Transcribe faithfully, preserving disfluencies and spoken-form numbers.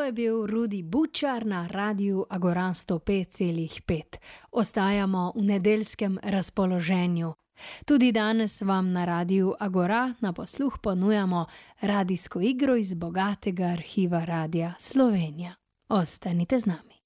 je bil Rudi Bučar na Radiu Agora sto pet celih pet. Ostajamo v nedeljskem razpoloženju. Tudi danes vam na Radiu Agora na posluh ponujamo radijsko igro iz bogatega arhiva Radia Slovenija. Ostanite z nami.